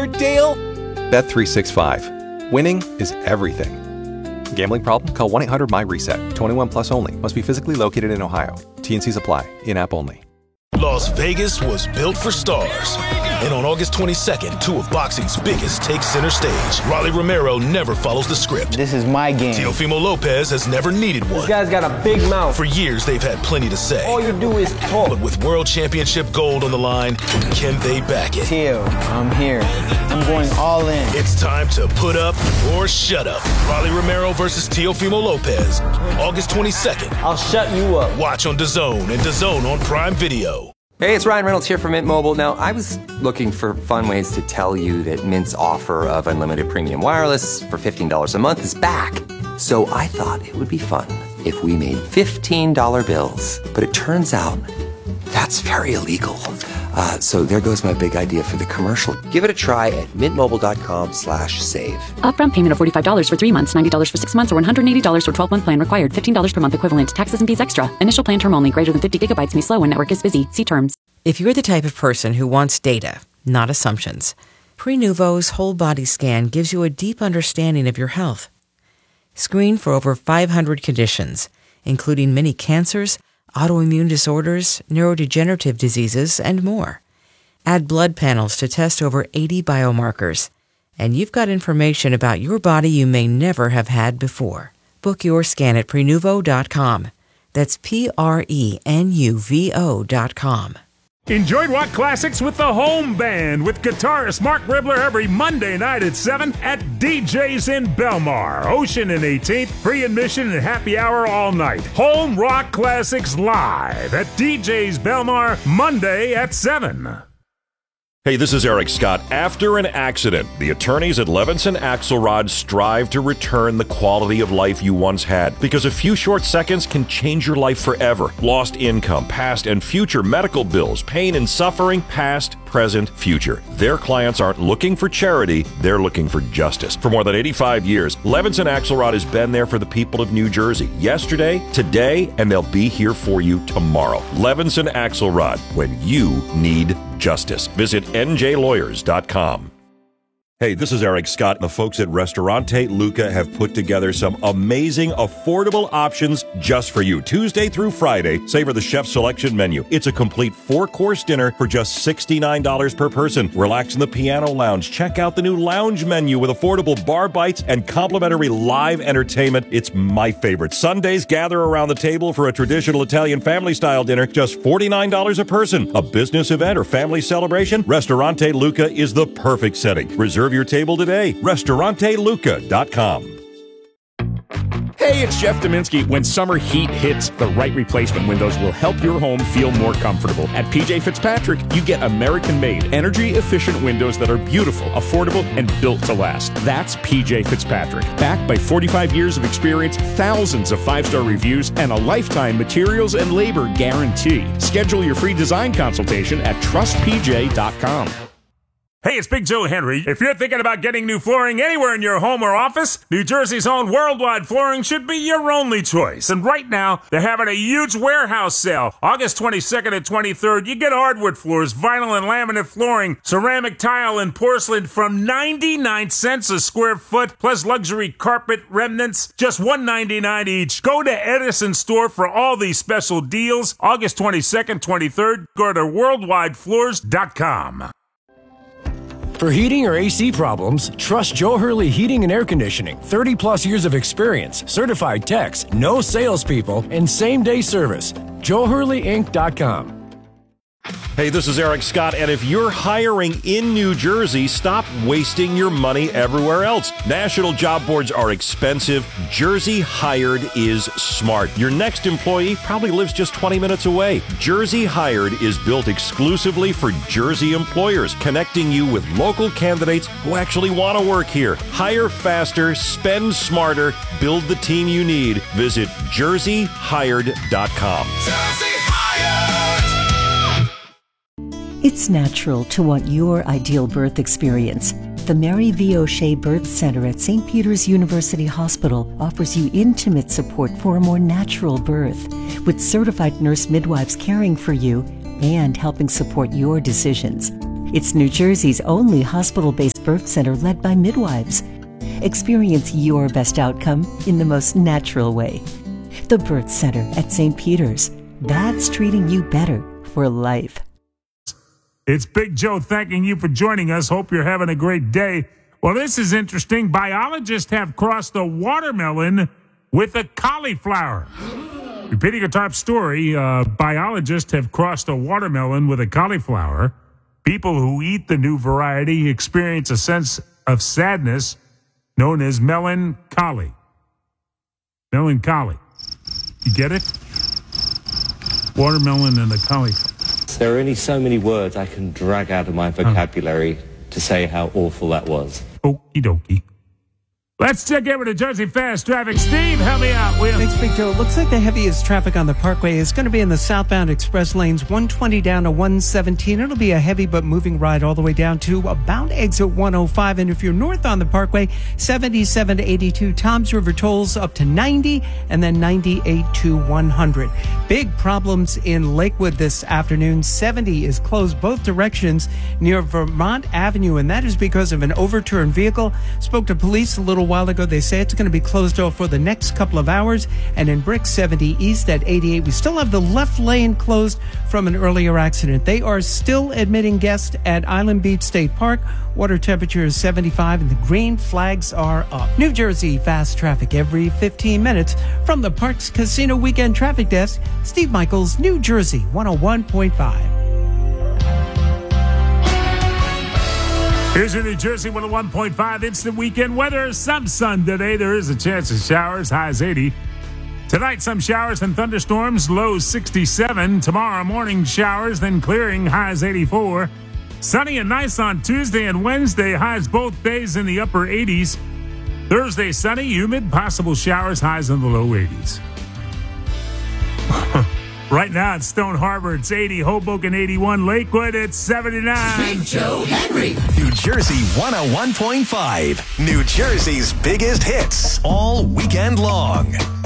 here, Dale? Bet365. Winning is everything. Gambling problem? Call 1-800-MY-RESET. 21 plus only. Must be physically located in Ohio. T&Cs apply. In-app only. Las Vegas was built for stars. And on August 22nd, two of boxing's biggest take center stage. Rolly Romero never follows the script. This is my game. Teofimo Lopez has never needed one. This guy's got a big mouth. For years, they've had plenty to say. All you do is talk. But with World Championship gold on the line, can they back it? Teo, I'm here. I'm going all in. It's time to put up or shut up. Rolly Romero versus Teofimo Lopez. August 22nd. I'll shut you up. Watch on DAZN and DAZN on Prime Video. Hey, it's Ryan Reynolds here from Mint Mobile. Now, I was looking for fun ways to tell you that Mint's offer of unlimited premium wireless for $15 a month is back. So I thought it would be fun if we made $15 bills. But it turns out that's very illegal. So there goes my big idea for the commercial. Give it a try at mintmobile.com/save. Upfront payment of $45 for 3 months, $90 for 6 months, or $180 for 12-month plan required. $15 per month equivalent. Taxes and fees extra. Initial plan term only. Greater than 50 gigabytes may slow when network is busy. See terms. If you're the type of person who wants data, not assumptions, Prenuvo's whole body scan gives you a deep understanding of your health. Screen for over 500 conditions, including many cancers, autoimmune disorders, neurodegenerative diseases, and more. Add blood panels to test over 80 biomarkers, and you've got information about your body you may never have had before. Book your scan at Prenuvo.com. That's Prenuvo.com. Enjoy rock classics with the Home Band with guitarist Mark Ribler every Monday night at 7 at DJ's in Belmar. Ocean and 18th, free admission and happy hour all night. Home Rock Classics live at DJ's Belmar, Monday at 7. Hey, this is Eric Scott. After an accident, the attorneys at Levinson Axelrod strive to return the quality of life you once had, because a few short seconds can change your life forever. Lost income, past and future medical bills, pain and suffering, past, present, future. Their clients aren't looking for charity, they're looking for justice. For more than 85 years, Levinson Axelrod has been there for the people of New Jersey. Yesterday, today, and they'll be here for you tomorrow. Levinson Axelrod, when you need justice. Visit njlawyers.com. Hey, this is Eric Scott. The folks at Ristorante Luca have put together some amazing, affordable options just for you. Tuesday through Friday, savor the chef's selection menu. It's a complete 4-course dinner for just $69 per person. Relax in the piano lounge. Check out the new lounge menu with affordable bar bites and complimentary live entertainment. It's my favorite. Sundays, gather around the table for a traditional Italian family-style dinner, just $49 a person. A business event or family celebration? Ristorante Luca is the perfect setting. Reserve your table today. RestauranteLuca.com. Hey, it's Jeff Dominski. When summer heat hits, the right replacement windows will help your home feel more comfortable. At PJ Fitzpatrick, you get American-made, energy-efficient windows that are beautiful, affordable, and built to last. That's PJ Fitzpatrick. Backed by 45 years of experience, thousands of 5-star reviews, and a lifetime materials and labor guarantee. Schedule your free design consultation at TrustPJ.com. Hey, it's Big Joe Henry. If you're thinking about getting new flooring anywhere in your home or office, New Jersey's own Worldwide Flooring should be your only choice. And right now, they're having a huge warehouse sale. August 22nd and 23rd, you get hardwood floors, vinyl and laminate flooring, ceramic tile and porcelain from 99 cents a square foot, plus luxury carpet remnants, just $1.99 each. Go to Edison Store for all these special deals. August 22nd, 23rd, go to worldwidefloors.com. For heating or AC problems, trust Joe Hurley Heating and Air Conditioning. 30 plus years of experience, certified techs, no salespeople, and same-day service. JoeHurleyInc.com. Hey, this is Eric Scott, and if you're hiring in New Jersey, stop wasting your money everywhere else. National job boards are expensive. Jersey Hired is smart. Your next employee probably lives just 20 minutes away. Jersey Hired is built exclusively for Jersey employers, connecting you with local candidates who actually want to work here. Hire faster, spend smarter, build the team you need. Visit jerseyhired.com. Jersey Hired! It's natural to want your ideal birth experience. The Mary V. O'Shea Birth Center at St. Peter's University Hospital offers you intimate support for a more natural birth, with certified nurse midwives caring for you and helping support your decisions. It's New Jersey's only hospital-based birth center led by midwives. Experience your best outcome in the most natural way. The Birth Center at St. Peter's. That's treating you better for life. It's Big Joe thanking you for joining us. Hope you're having a great day. Well, this is interesting. Biologists have crossed a watermelon with a cauliflower. Repeating a top story, biologists have crossed a watermelon with a cauliflower. People who eat the new variety experience a sense of sadness known as melancholy. Melancholy. You get it? Watermelon and a cauliflower. There are only so many words I can drag out of my vocabulary to say how awful that was. Okie dokie. Let's check in with the Jersey Fast Traffic. Steve, help me out, will you? Thanks, Big Joe. Looks like the heaviest traffic on the Parkway is going to be in the southbound express lanes, 120 down to 117. It'll be a heavy but moving ride all the way down to about exit 105. And if you're north on the Parkway, 77 to 82. Toms River tolls up to 90 and then 98 to 100. Big problems in Lakewood this afternoon. 70 is closed both directions near Vermont Avenue, and that is because of an overturned vehicle. Spoke to police a little while ago. They say it's going to be closed off for the next couple of hours. And in Brick 70 East at 88, we still have the left lane closed from an earlier accident. They are still admitting guests at Island Beach State Park. Water temperature is 75 and the green flags are up. New Jersey fast traffic every 15 minutes. From the Parks Casino Weekend Traffic Desk, Steve Michaels, New Jersey 101.5. Here's your New Jersey 101.5 instant weekend weather. Some sun today. There is a chance of showers. Highs 80. Tonight, some showers and thunderstorms. Lows 67. Tomorrow morning, showers, then clearing. Highs 84. Sunny and nice on Tuesday and Wednesday. Highs both days in the upper 80s. Thursday, sunny, humid, possible showers. Highs in the low 80s. Right now at Stone Harbor, it's 80. Hoboken, 81. Lakewood, it's 79. Big Joe Henry. New Jersey 101.5. New Jersey's biggest hits all weekend long.